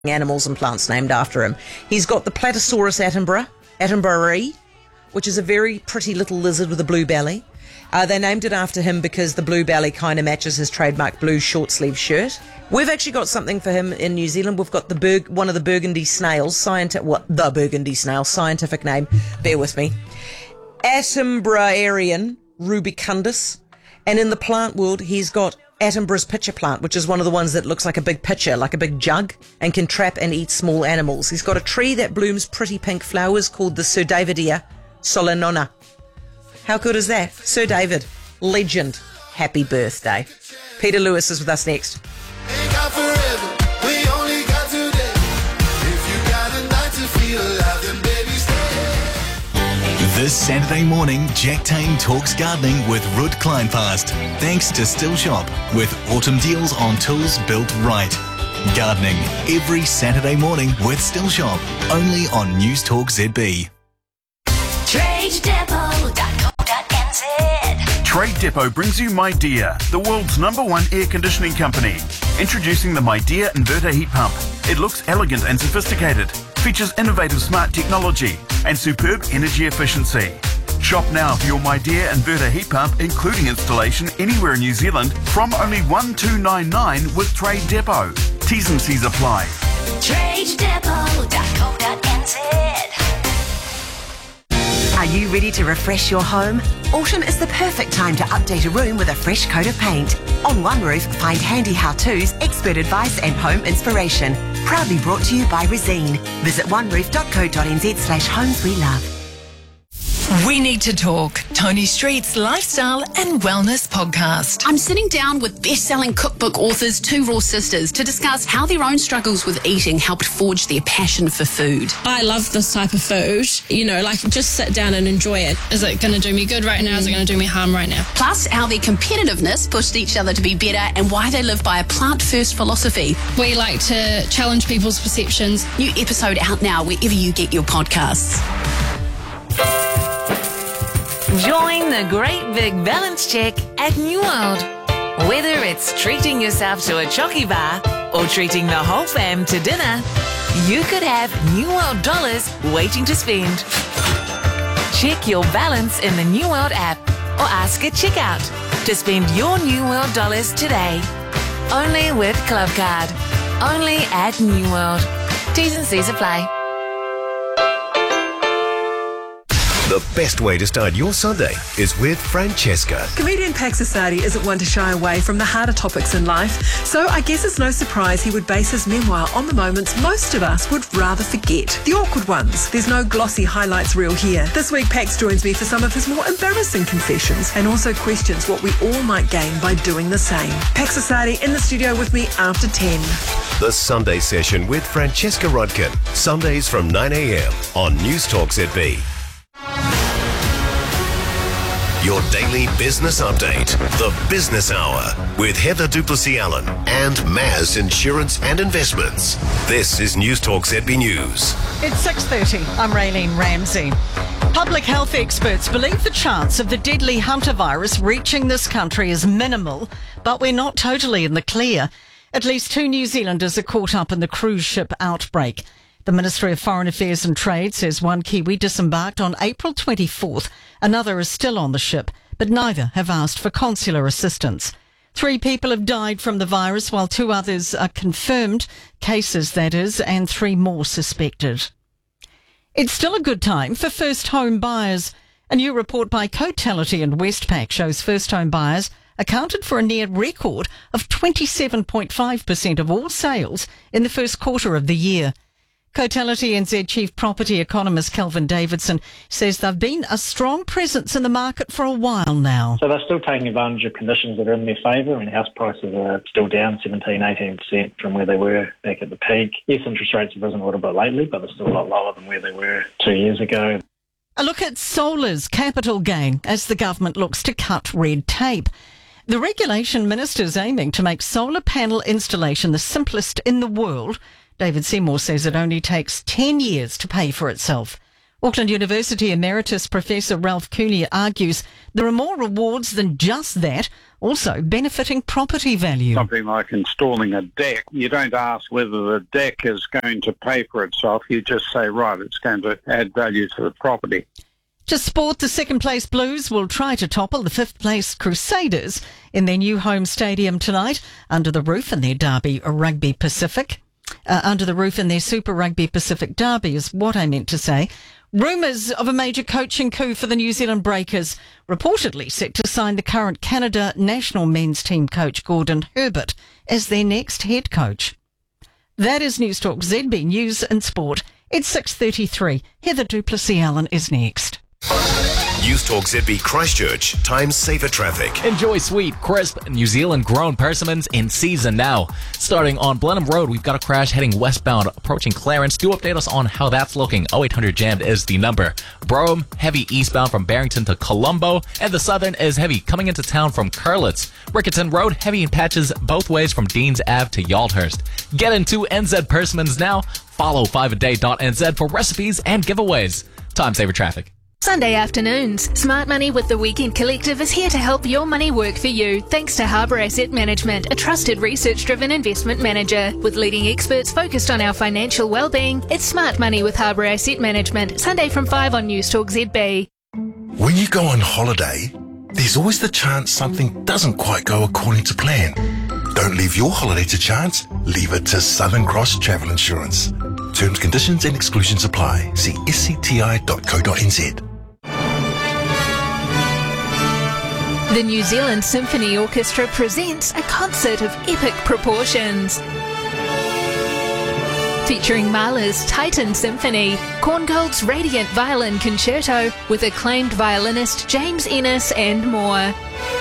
animals and plants named after him. He's got the Platysaurus attenboroughi, which is a very pretty little lizard with a blue belly. They named it after him because the blue belly kind of matches his trademark blue short-sleeve shirt. We've actually got something for him in New Zealand. We've got one of the burgundy snails, the burgundy snail, scientific name, bear with me, Attenboroughian rubicundus. And in the plant world, he's got Attenborough's pitcher plant, which is one of the ones that looks like a big pitcher, like a big jug, and can trap and eat small animals. He's got a tree that blooms pretty pink flowers called the Sir Davidia solanona. How good is that? Sir David, legend. Happy birthday. Peter Lewis is with us next. This Saturday morning, Jack Tame talks gardening with Ruud Kleinpast. Thanks to Still Shop, with autumn deals on tools built right. Gardening every Saturday morning with Still Shop, only on News Talk ZB. TradeDepot.co.nz. Trade Depot brings you MyDear, the world's #1 air conditioning company. Introducing the MyDear inverter heat pump. It looks elegant and sophisticated, features innovative smart technology and superb energy efficiency. Shop now for your MyDear inverter heat pump, including installation anywhere in New Zealand, from only $1,299 with Trade Depot. T's and C's apply. TradeDepot.co.nz. Are you ready to refresh your home? Autumn is the perfect time to update a room with a fresh coat of paint. On One Roof, find handy how-tos, expert advice and home inspiration. Proudly brought to you by Resine. Visit oneroof.co.nz/homes we love. We Need to Talk, Tony Street's lifestyle and wellness podcast. I'm sitting down with best-selling cookbook authors, two raw sisters, to discuss how their own struggles with eating helped forge their passion for food. I love this type of food. Just sit down and enjoy it. Is it going to do me good right now? Is it going to do me harm right now? Plus, how their competitiveness pushed each other to be better and why they live by a plant-first philosophy. We like to challenge people's perceptions. New episode out now wherever you get your podcasts. Join the great big balance check at New World. Whether it's treating yourself to a chocky bar or treating the whole fam to dinner, you could have New World dollars waiting to spend. Check your balance in the New World app or ask at checkout to spend your New World dollars today. Only with Clubcard. Only at New World. T's and C's apply. The best way to start your Sunday is with Francesca. Comedian Pax Assadi isn't one to shy away from the harder topics in life, so I guess it's no surprise he would base his memoir on the moments most of us would rather forget. The awkward ones. There's no glossy highlights reel here. This week, Pax joins me for some of his more embarrassing confessions and also questions what we all might gain by doing the same. Pax Assadi in the studio with me after 10. The Sunday Session with Francesca Rodkin. Sundays from 9 a.m. on News Talk ZB. Your daily business update. The Business Hour with Heather Duplessis-Allen and Maz Insurance and Investments. This is News Talk ZB News. It's 6:30. I'm Raylene Ramsey. Public health experts believe the chance of the deadly Hunter virus reaching this country is minimal, but we're not totally in the clear. At least 2 New Zealanders are caught up in the cruise ship outbreak. The Ministry of Foreign Affairs and Trade says one Kiwi disembarked on April 24th. Another is still on the ship, but neither have asked for consular assistance. 3 people have died from the virus, while 2 others are confirmed cases, that is, and 3 more suspected. It's still a good time for first home buyers. A new report by Cotality and Westpac shows first home buyers accounted for a near record of 27.5% of all sales in the first quarter of the year. Cotality NZ Chief Property Economist Kelvin Davidson says they've been a strong presence in the market for a while now. So they're still taking advantage of conditions that are in their favour, and house prices are still down 17-18% from where they were back at the peak. Yes, interest rates have risen a little bit lately, but they're still a lot lower than where they were 2 years ago. A look at solar's capital gain as the government looks to cut red tape. The regulation minister's aiming to make solar panel installation the simplest in the world. David Seymour says it only takes 10 years to pay for itself. Auckland University Emeritus Professor Ralph Cooney argues there are more rewards than just that, also benefiting property value. Something like installing a deck, you don't ask whether the deck is going to pay for itself, you just say, right, it's going to add value to the property. To sport, the second-place Blues will try to topple the fifth-place Crusaders in their new home stadium tonight, under the roof in their Derby Rugby Pacific. Under the roof in their Super Rugby Pacific Derby is what I meant to say. Rumours of a major coaching coup for the New Zealand Breakers, reportedly set to sign the current Canada national men's team coach Gordon Herbert as their next head coach. That is News Talk ZB News and Sport. It's 6:33. Heather Duplessis-Allen is next. News Talk ZB Christchurch, Time Saver Traffic. Enjoy sweet, crisp, New Zealand grown persimmons in season now. Starting on Blenheim Road, we've got a crash heading westbound approaching Clarence. Do update us on how that's looking. 0800 jammed is the number. Brougham, heavy eastbound from Barrington to Colombo, and the southern is heavy coming into town from Curlitz. Rickerton Road, heavy in patches both ways from Deans Ave to Yaldhurst. Get into NZ Persimmons now. Follow 5aday.nz for recipes and giveaways. Time Saver Traffic. Sunday afternoons. Smart Money with the Weekend Collective is here to help your money work for you, thanks to Harbour Asset Management, a trusted research-driven investment manager. With leading experts focused on our financial well-being, it's Smart Money with Harbour Asset Management, Sunday from 5 on News Talk ZB. When you go on holiday, there's always the chance something doesn't quite go according to plan. Don't leave your holiday to chance, leave it to Southern Cross Travel Insurance. Terms, conditions and exclusions apply. See scti.co.nz. The New Zealand Symphony Orchestra presents a concert of epic proportions. Featuring Mahler's Titan Symphony, Korngold's Radiant Violin Concerto with acclaimed violinist James Ennis and more.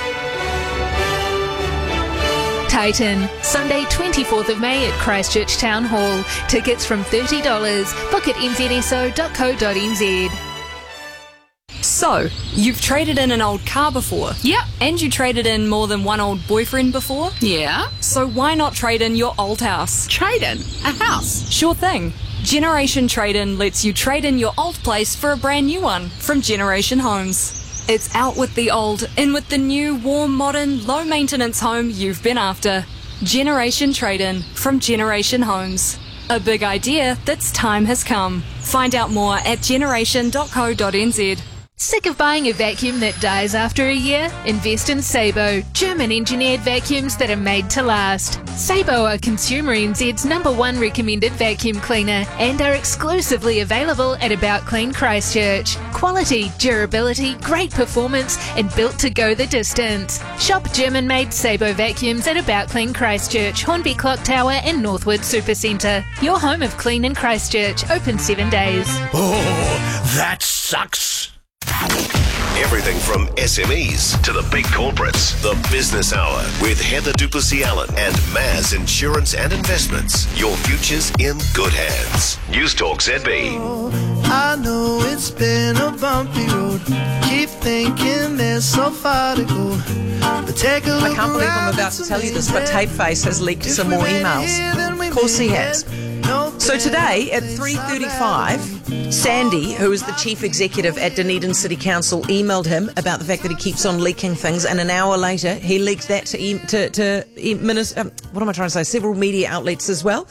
Titan, Sunday 24th of May at Christchurch Town Hall. Tickets from $30. Book at nzso.co.nz. So, you've traded in an old car before? Yep. And you traded in more than one old boyfriend before? Yeah. So why not trade in your old house? Trade in? A house? Sure thing. Generation Trade-In lets you trade in your old place for a brand new one from Generation Homes. It's out with the old, in with the new, warm, modern, low-maintenance home you've been after. Generation Trade-In from Generation Homes. A big idea that's time has come. Find out more at generation.co.nz. Sick of buying a vacuum that dies after a year? Invest in Sabo, German-engineered vacuums that are made to last. Sabo are Consumer NZ's #1 recommended vacuum cleaner and are exclusively available at About Clean Christchurch. Quality, durability, great performance, and built to go the distance. Shop German-made Sabo vacuums at About Clean Christchurch, Hornby Clock Tower and Northwood Supercentre. Your home of clean in Christchurch, open 7 days. Oh, that sucks. Everything from SMEs to the big corporates. The Business Hour with Heather Duplessis-Allen and Maz Insurance and Investments. Your future's in good hands. News Talk ZB. I know it's been a bumpy road. Keep thinking there's so far to go. But take a look. I can't believe I'm about to tell you this, but Tapeface has leaked some more emails. Of course he has. So today at 3:35, Sandy, who is the chief executive at Dunedin City Council, emailed him about the fact that he keeps on leaking things, and an hour later he leaked that to several media outlets as well.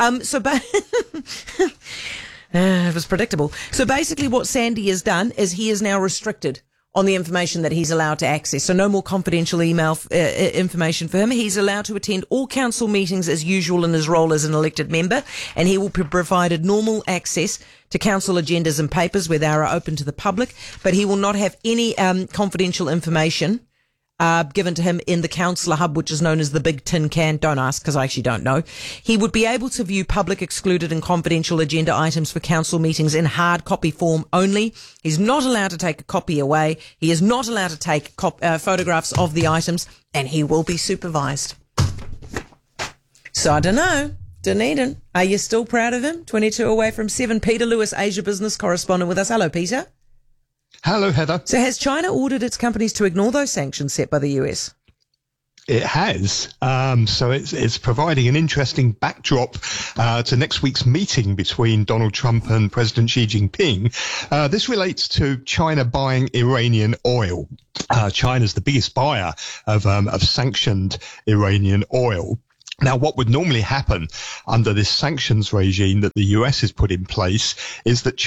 It was predictable. So basically what Sandy has done is he is now restricted on the information that he's allowed to access. So no more confidential email information for him. He's allowed to attend all council meetings as usual in his role as an elected member, and he will be provided normal access to council agendas and papers where they are open to the public, but he will not have any confidential information given to him in the councillor hub, which is known as the Big Tin Can. Don't ask, because I actually don't know. He would be able to view public excluded and confidential agenda items for council meetings in hard copy form only. He's not allowed to take a copy away. He is not allowed to take photographs of the items, and he will be supervised. So I don't know. Dunedin, are you still proud of him? 22 away from 7. Peter Lewis, Asia business correspondent with us. Hello, Peter. Hello, Heather. So has China ordered its companies to ignore those sanctions set by the US? It has. So it's providing an interesting backdrop to next week's meeting between Donald Trump and President Xi Jinping. This relates to China buying Iranian oil. China's the biggest buyer of sanctioned Iranian oil. Now, what would normally happen under this sanctions regime that the US has put in place is that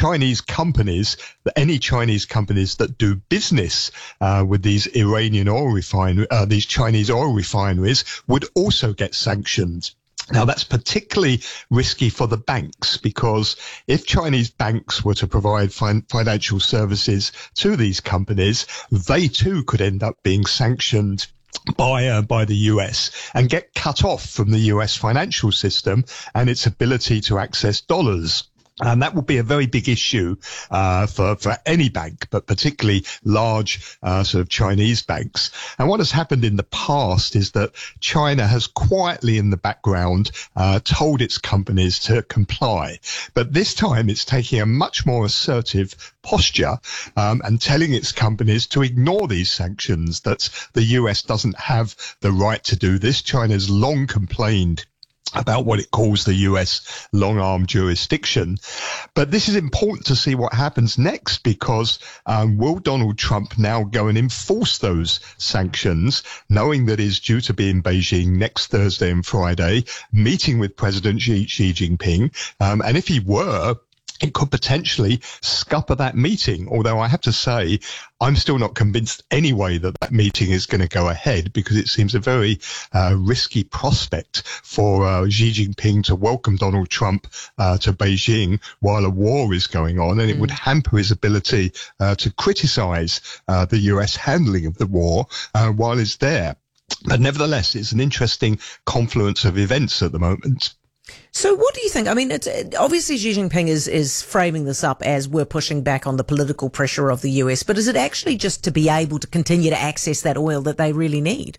any Chinese companies that do business with these Iranian oil these Chinese oil refineries would also get sanctioned. Now, that's particularly risky for the banks, because if Chinese banks were to provide financial services to these companies, they too could end up being sanctioned by the US and get cut off from the US financial system and its ability to access dollars. And that would be a very big issue for any bank, but particularly large sort of Chinese banks. And what has happened in the past is that China has quietly in the background told its companies to comply. But this time it's taking a much more assertive posture and telling its companies to ignore these sanctions, that the US doesn't have the right to do this. China's long complained about what it calls the US long-arm jurisdiction. But this is important to see what happens next, because will Donald Trump now go and enforce those sanctions, knowing that he's due to be in Beijing next Thursday and Friday, meeting with President Xi Jinping, and if he were, it could potentially scupper that meeting. Although I have to say, I'm still not convinced anyway that meeting is going to go ahead, because it seems a very risky prospect for Xi Jinping to welcome Donald Trump to Beijing while a war is going on, and it would hamper his ability to criticize the US handling of the war while he's there. But nevertheless, it's an interesting confluence of events at the moment. So what do you think? I mean, obviously Xi Jinping is framing this up as we're pushing back on the political pressure of the US, but is it actually just to be able to continue to access that oil that they really need?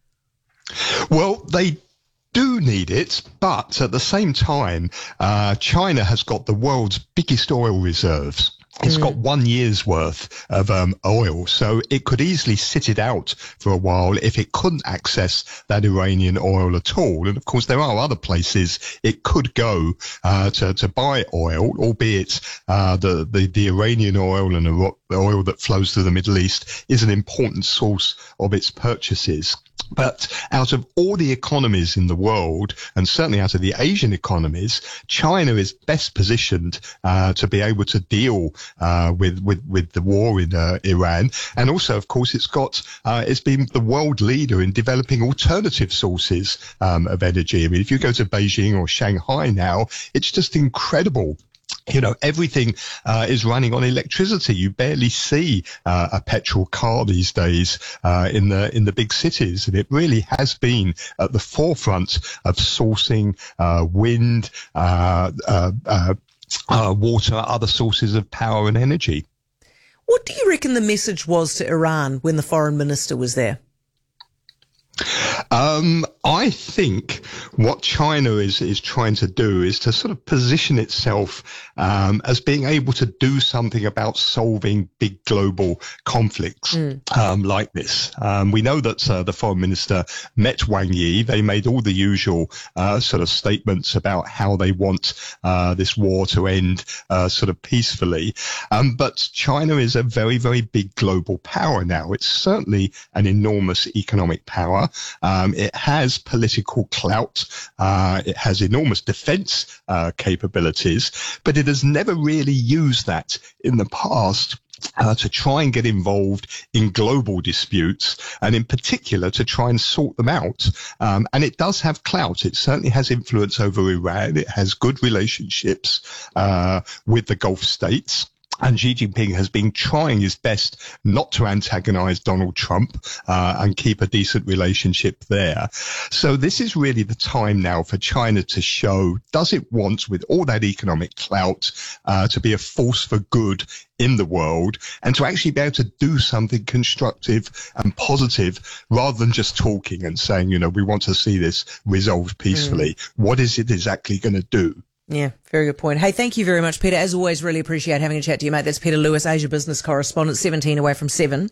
Well, they do need it, but at the same time, China has got the world's biggest oil reserves. It's got 1 year's worth of oil, so it could easily sit it out for a while if it couldn't access that Iranian oil at all. And of course, there are other places it could go to buy oil, albeit the Iranian oil and the oil that flows through the Middle East is an important source of its purchases. But out of all the economies in the world, and certainly out of the Asian economies, China is best positioned to be able to deal with the war in Iran. And also, of course, it's been the world leader in developing alternative sources of energy. I mean, if you go to Beijing or Shanghai now, it's just incredible. You know, everything is running on electricity. You barely see a petrol car these days in the big cities, and it really has been at the forefront of sourcing wind, water, other sources of power and energy. What do you reckon the message was to Iran when the foreign minister was there? I think what China is trying to do is to sort of position itself as being able to do something about solving big global conflicts like this. We know that the foreign minister met Wang Yi. They made all the usual sort of statements about how they want this war to end sort of peacefully. But China is a very, very big global power now. It's certainly an enormous economic power. It has political clout. It has enormous defense capabilities, but it has never really used that in the past to try and get involved in global disputes, and in particular to try and sort them out. And it does have clout. It certainly has influence over Iran. It has good relationships with the Gulf states. And Xi Jinping has been trying his best not to antagonize Donald Trump and keep a decent relationship there. So this is really the time now for China to show, does it want, with all that economic clout, to be a force for good in the world, and to actually be able to do something constructive and positive rather than just talking and saying, you know, we want to see this resolved peacefully. What is it exactly going to do? Yeah, very good point. Hey, thank you very much, Peter. As always, really appreciate having a chat to you, mate. That's Peter Lewis, Asia Business Correspondent, 17 away from 7.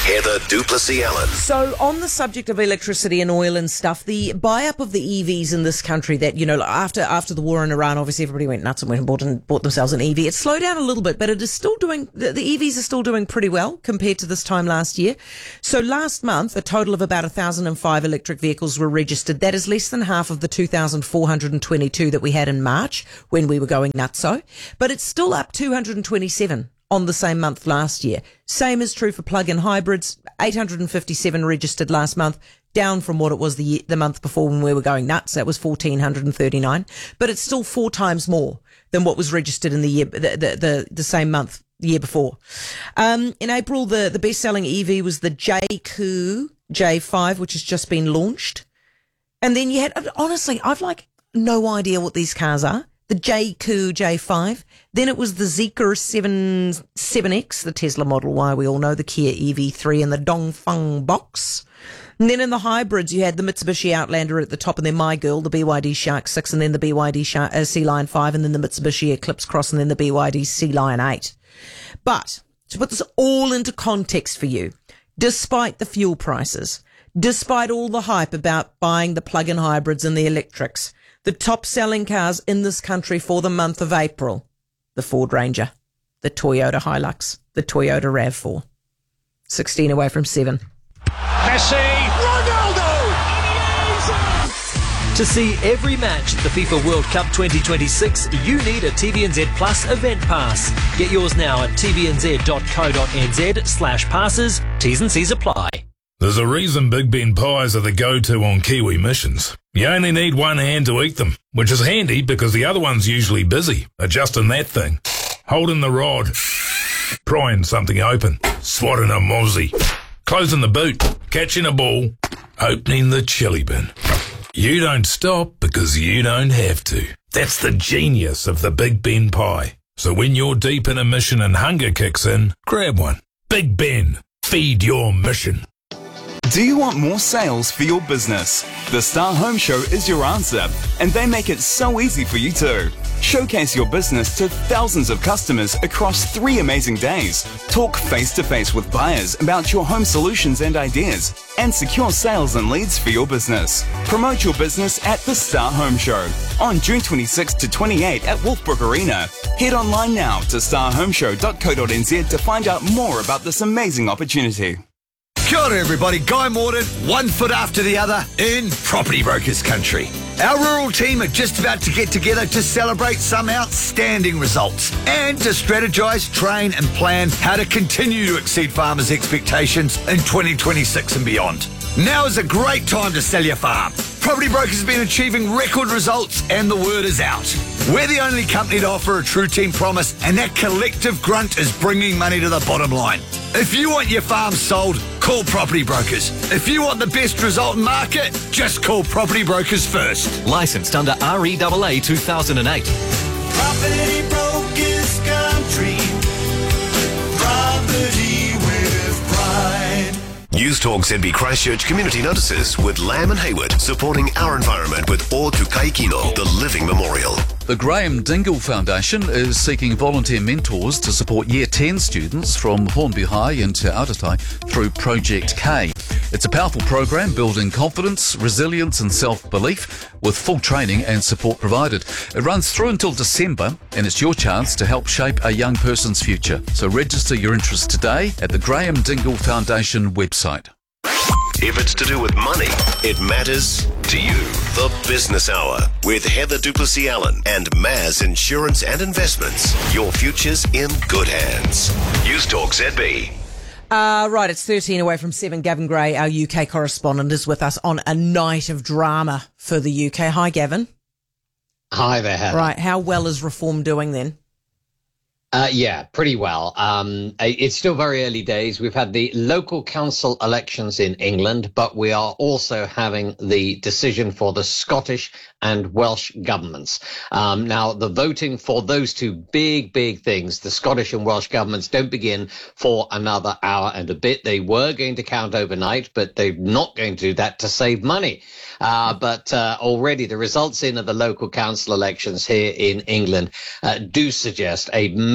Heather Duplessis Allen. So, on the subject of electricity and oil and stuff, the buy-up of the EVs in this country that, after the war in Iran, obviously everybody went nuts and went and bought themselves an EV. It slowed down a little bit, but it is still doing, the EVs are still doing pretty well compared to this time last year. So last month, a total of about 1,005 electric vehicles were registered. That is less than half of the 2,422 that we had in March when we were going nutso. But it's still up 227 on the same month last year. Same is true for plug-in hybrids. 857 registered last month, down from what it was the month before when we were going nuts. That was 1,439. But it's still 4 times more than what was registered in the same month the year before. In April, the best-selling EV was the JQ J5, which has just been launched. And then you had, honestly, I've no idea what these cars are. The JQ J5. Then it was the Zeekr 7X, the Tesla Model Y, we all know, the Kia EV3 and the Dongfeng Box. And then in the hybrids, you had the Mitsubishi Outlander at the top, and then my girl, the BYD Shark 6, and then the BYD Sea Lion 5, and then the Mitsubishi Eclipse Cross, and then the BYD Sea Lion 8. But to put this all into context for you, despite the fuel prices, despite all the hype about buying the plug-in hybrids and the electrics, the top-selling cars in this country for the month of April, the Ford Ranger, the Toyota Hilux, the Toyota RAV4. 16 away from 7. Messi, Ronaldo! To see every match at the FIFA World Cup 2026, you need a TVNZ Plus event pass. Get yours now at tvnz.co.nz/passes. T's and C's apply. There's a reason Big Ben pies are the go-to on Kiwi missions. You only need one hand to eat them, which is handy because the other one's usually busy adjusting that thing, holding the rod, prying something open, swatting a mozzie, closing the boot, catching a ball, opening the chili bin. You don't stop because you don't have to. That's the genius of the Big Ben pie. So when you're deep in a mission and hunger kicks in, grab one. Big Ben, feed your mission. Do you want more sales for your business? The Star Home Show is your answer, and they make it so easy for you too. Showcase your business to thousands of customers across 3 amazing days. Talk face-to-face with buyers about your home solutions and ideas, and secure sales and leads for your business. Promote your business at the Star Home Show on June 26 to 28 at Wolfbrook Arena. Head online now to starhomeshow.co.nz to find out more about this amazing opportunity. Kia ora everybody, Guy Morden, one foot after the other in Property Brokers country. Our rural team are just about to get together to celebrate some outstanding results and to strategise, train and plan how to continue to exceed farmers' expectations in 2026 and beyond. Now is a great time to sell your farm. Property Brokers have been achieving record results and the word is out. We're the only company to offer a true team promise, and that collective grunt is bringing money to the bottom line. If you want your farm sold, call Property Brokers. If you want the best result in market, just call Property Brokers first. Licensed under REAA 2008. Property Brokers country. Property with pride. News Talk ZB Christchurch community notices with Lamb and Hayward, supporting our environment with O Tukaikino, the living memorial. The Graham Dingle Foundation is seeking volunteer mentors to support Year 10 students from Hornby High into Aotearoa through Project K. It's a powerful program building confidence, resilience and self-belief with full training and support provided. It runs through until December and it's your chance to help shape a young person's future. So register your interest today at the Graham Dingle Foundation website. If it's to do with money, it matters to you. The Business Hour with Heather Duplessis Allen and Maz Insurance and Investments. Your future's in good hands. News Talk ZB. Right, it's 13 away from 7. Gavin Gray, our UK correspondent, is with us on a night of drama for the UK. Hi, Gavin. Hi there, Heather. Right, how well is Reform doing then? Yeah, pretty well. It's still very early days. We've had the local council elections in England, but we are also having the decision for the Scottish and Welsh governments. Now, the voting for those two big things, the Scottish and Welsh governments, don't begin for another hour and a bit. They were going to count overnight, but they're not going to do that to save money. But already the results in of the local council elections here in England do suggest a major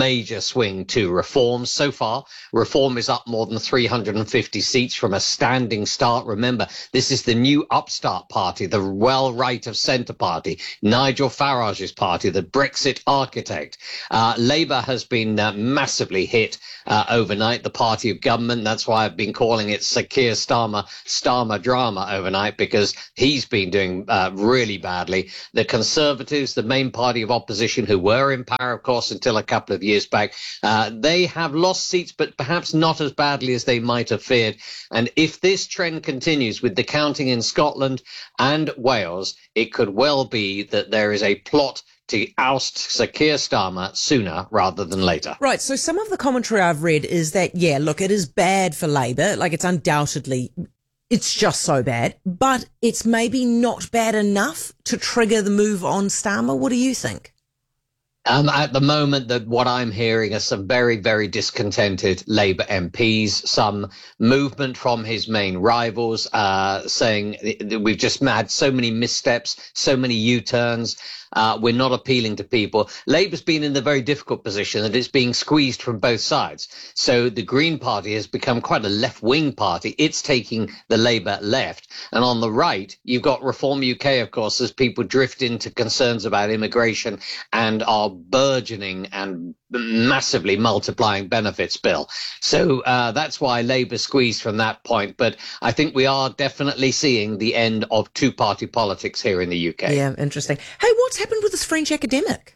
major swing to Reform. So far, Reform is up more than 350 seats from a standing start. Remember, this is the new upstart party, the well right of centre party, Nigel Farage's party, the Brexit architect. Labour has been massively hit overnight, the party of government. That's why I've been calling it Sir Keir Starmer drama overnight, because he's been doing really badly. The Conservatives, the main party of opposition, who were in power, of course, until a couple of years back, they have lost seats, but perhaps not as badly as they might have feared. And if this trend continues with the counting in Scotland and Wales, it could well be that there is a plot to oust Sir Keir Starmer sooner rather than later. Right, so some of the commentary I've read is that, yeah, look, it is bad for Labour. Like, it's undoubtedly, it's just so bad. But it's maybe not bad enough to trigger the move on Starmer. What do you think? At the moment, what I'm hearing are some very, very discontented Labour MPs, some movement from his main rivals, saying we've just had so many missteps, so many U-turns. We're not appealing to people. Labour's been in the very difficult position that it's being squeezed from both sides. So the Green Party has become quite a left-wing party. It's taking the Labour left. And on the right, you've got Reform UK, of course, as people drift into concerns about immigration and our burgeoning and massively multiplying benefits bill. So that's why Labour squeezed from that point. But I think we are definitely seeing the end of two-party politics here in the UK. Yeah, interesting. Hey, what's happened with this French academic?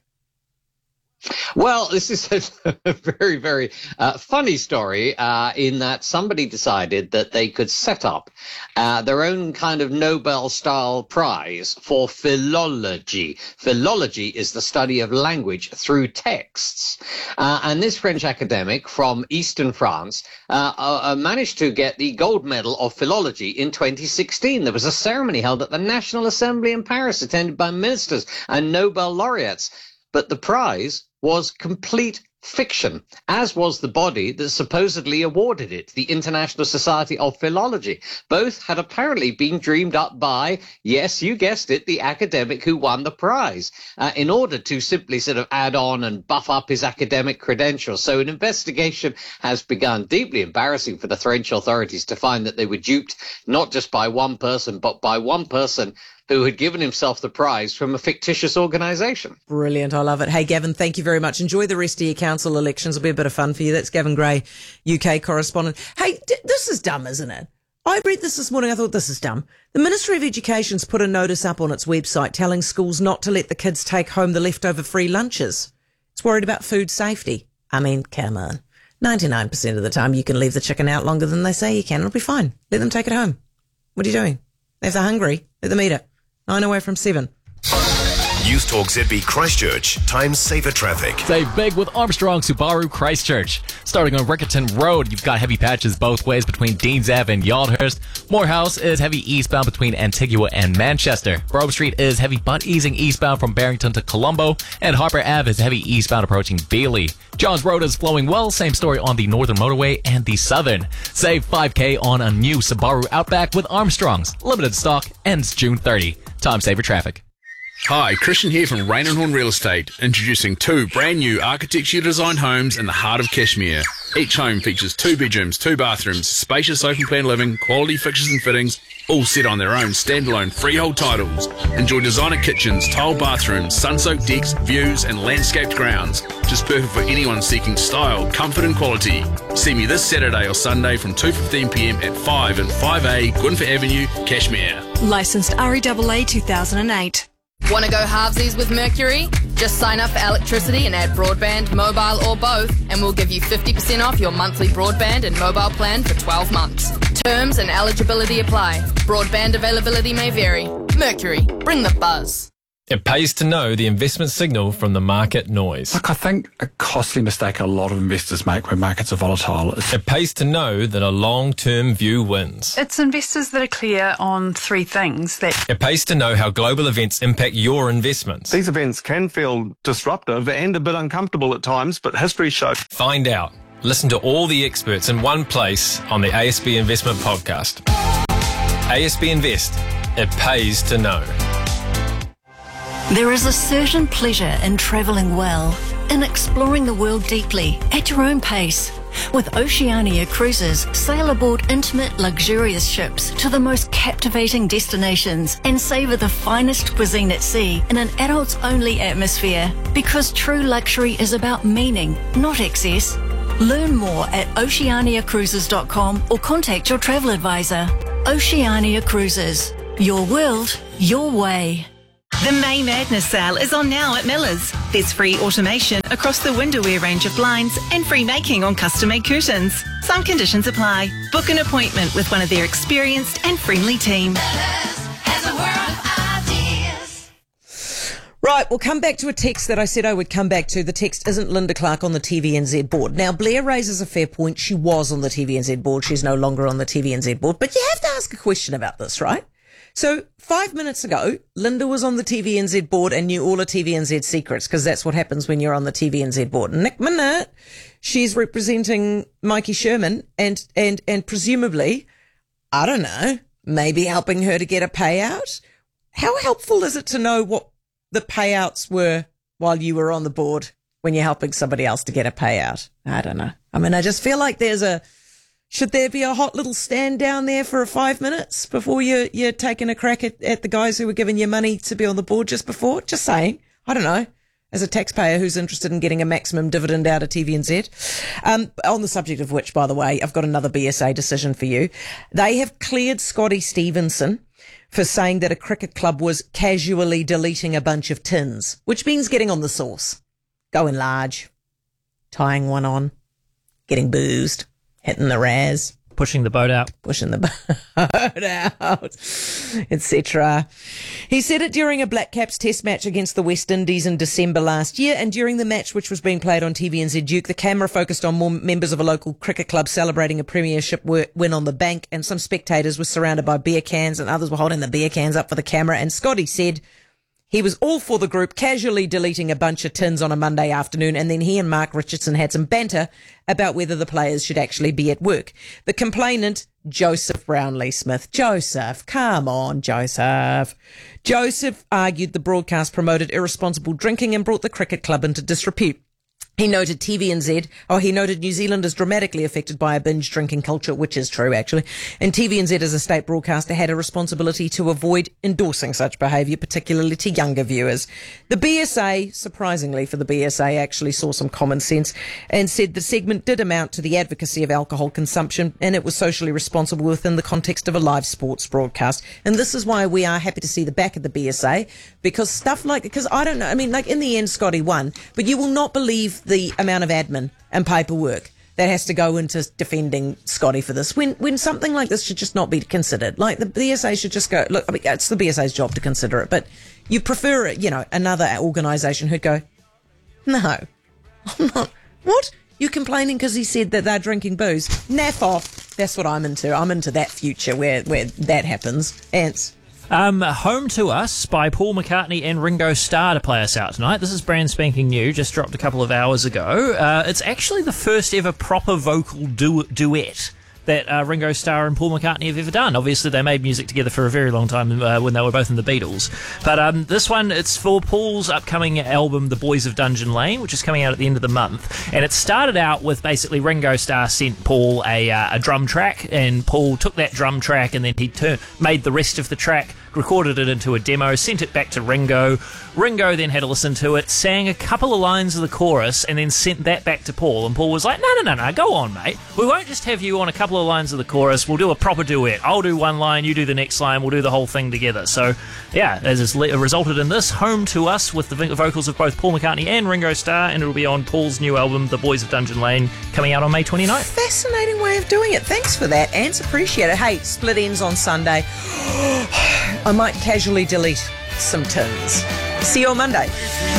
Well, this is a very, very funny story in that somebody decided that they could set up their own kind of Nobel-style prize for philology. Philology is the study of language through texts. And this French academic from eastern France managed to get the gold medal of philology in 2016. There was a ceremony held at the National Assembly in Paris, attended by ministers and Nobel laureates. But the prize was complete fiction, as was the body that supposedly awarded it, the International Society of Philology. Both had apparently been dreamed up by, yes, you guessed it, the academic who won the prize, in order to simply sort of add on and buff up his academic credentials. So an investigation has begun, deeply embarrassing for the French authorities to find that they were duped not just by one person, but by one person who had given himself the prize from a fictitious organisation. Brilliant. I love it. Hey, Gavin, thank you very much. Enjoy the rest of your council elections. It'll be a bit of fun for you. That's Gavin Gray, UK correspondent. Hey, this is dumb, isn't it? I read this morning. I thought this is dumb. The Ministry of Education's put a notice up on its website telling schools not to let the kids take home the leftover free lunches. It's worried about food safety. I mean, come on. 99% of the time you can leave the chicken out longer than they say you can. It'll be fine. Let them take it home. What are you doing? If they're hungry, let them eat it. 9 away from 7. News Talk ZB Christchurch. Time saver traffic. Save big with Armstrong Subaru Christchurch. Starting on Riccarton Road, you've got heavy patches both ways between Deans Ave and Yaldhurst. Morehouse is heavy eastbound between Antigua and Manchester. Grove Street is heavy but easing eastbound from Barrington to Colombo. And Harbour Ave is heavy eastbound approaching Beeley. Johns Road is flowing well. Same story on the Northern Motorway and the Southern. Save 5K on a new Subaru Outback with Armstrongs. Limited stock ends June 30. Time saver traffic. Hi, Christian here from Rain and Horn Real Estate, introducing 2 brand new architecturally designed homes in the heart of Kashmir. Each home features 2 bedrooms, 2 bathrooms, spacious open plan living, quality fixtures and fittings, all set on their own standalone freehold titles. Enjoy designer kitchens, tiled bathrooms, sun-soaked decks, views and landscaped grounds. Just perfect for anyone seeking style, comfort and quality. See me this Saturday or Sunday from 2:15pm at 5 and 5A Gwynfor Avenue, Kashmir. Licensed REAA 2008. Want to go halvesies with Mercury? Just sign up for electricity and add broadband, mobile or both, and we'll give you 50% off your monthly broadband and mobile plan for 12 months. Terms and eligibility apply. Broadband availability may vary. Mercury, bring the buzz. It pays to know the investment signal from the market noise. Look, I think a costly mistake a lot of investors make when markets are volatile. It pays to know that a long-term view wins. It's investors that are clear on 3 things. It pays to know how global events impact your investments. These events can feel disruptive and a bit uncomfortable at times, but history shows. Find out. Listen to all the experts in one place on the ASB Investment Podcast. ASB Invest. It pays to know. There is a certain pleasure in travelling well, in exploring the world deeply at your own pace. With Oceania Cruises, sail aboard intimate, luxurious ships to the most captivating destinations and savour the finest cuisine at sea in an adults-only atmosphere. Because true luxury is about meaning, not excess. Learn more at oceaniacruises.com or contact your travel advisor. Oceania Cruises. Your world, your way. The May Madness sale is on now at Miller's. There's free automation across the Windowwear range of blinds and free making on custom-made curtains. Some conditions apply. Book an appointment with one of their experienced and friendly team. Right, we'll come back to a text that I said I would come back to. The text isn't Linda Clark on the TVNZ board. Now, Blair raises a fair point. She was on the TVNZ board. She's no longer on the TVNZ board. But you have to ask a question about this, right? So 5 minutes ago, Linda was on the TVNZ board and knew all of TVNZ secrets, because that's what happens when you're on the TVNZ board. Next minute, she's representing Mikey Sherman and presumably, I don't know, maybe helping her to get a payout. How helpful is it to know what the payouts were while you were on the board when you're helping somebody else to get a payout? I don't know. I mean, I just feel like should there be a hot little stand down there for 5 minutes before you're taking a crack at the guys who were giving you money to be on the board just before? Just saying. I don't know. As a taxpayer who's interested in getting a maximum dividend out of TVNZ. On the subject of which, by the way, I've got another BSA decision for you. They have cleared Scotty Stevenson for saying that a cricket club was casually deleting a bunch of tins, which means getting on the sauce, going large, tying one on, getting boozed, hitting the raz, pushing the boat out, etc. He said it during a Black Caps test match against the West Indies in December last year, and during the match which was being played on TVNZ Duke, the camera focused on more members of a local cricket club celebrating a premiership win on the bank, and some spectators were surrounded by beer cans and others were holding the beer cans up for the camera, and Scotty said he was all for the group casually deleting a bunch of tins on a Monday afternoon, and then he and Mark Richardson had some banter about whether the players should actually be at work. The complainant, Joseph Brownlee-Smith. Joseph, come on, Joseph. Joseph argued the broadcast promoted irresponsible drinking and brought the cricket club into disrepute. He noted he noted New Zealand is dramatically affected by a binge drinking culture, which is true, actually. And TVNZ, as a state broadcaster, had a responsibility to avoid endorsing such behaviour, particularly to younger viewers. The BSA, surprisingly for the BSA, actually saw some common sense and said the segment did amount to the advocacy of alcohol consumption, and it was socially responsible within the context of a live sports broadcast. And this is why we are happy to see the back of the BSA, because I don't know, I mean, like, in the end, Scotty won, but you will not believe the amount of admin and paperwork that has to go into defending Scotty for this, when something like this should just not be considered. Like, the BSA should just go, look, I mean, it's the BSA's job to consider it, but you prefer it, another organisation who'd go, no, I'm not. What? You complaining because he said that they're drinking booze? Naff off. That's what I'm into. I'm into that future where that happens. Ants. Home to Us by Paul McCartney and Ringo Starr to play us out tonight. This is brand spanking new, just dropped a couple of hours ago. It's actually the first ever proper vocal duet that Ringo Starr and Paul McCartney have ever done. Obviously, they made music together for a very long time when they were both in the Beatles. But this one, it's for Paul's upcoming album, The Boys of Dungeon Lane, which is coming out at the end of the month. And it started out with basically Ringo Starr sent Paul a drum track, and Paul took that drum track and then he made the rest of the track, recorded it into a demo, sent it back to Ringo. Ringo then had a listen to it, sang a couple of lines of the chorus, and then sent that back to Paul. And Paul was like, no, go on, mate. We won't just have you on a couple of lines of the chorus. We'll do a proper duet. I'll do one line, you do the next line. We'll do the whole thing together. So, yeah, as resulted in this, Home to Us, with the vocals of both Paul McCartney and Ringo Starr, and it'll be on Paul's new album, The Boys of Dungeon Lane, coming out on May 29th. Fascinating way of doing it. Thanks for that, Ants. Appreciate it. Hey, split ends on Sunday. I might casually delete some tins. See you on Monday.